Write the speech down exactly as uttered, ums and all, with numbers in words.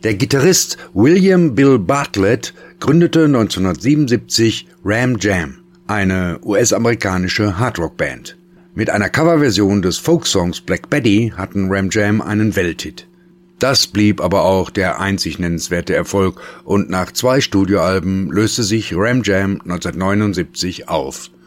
Der Gitarrist William Bill Bartlett gründete neunzehnhundertsiebenundsiebzig Ram Jam, eine U S-amerikanische Hardrock-Band. Mit einer Coverversion des Folksongs Black Betty hatten Ram Jam einen Welthit. Das blieb aber auch der einzig nennenswerte Erfolg und nach zwei Studioalben löste sich Ram Jam neunzehnhundertneunundsiebzig auf.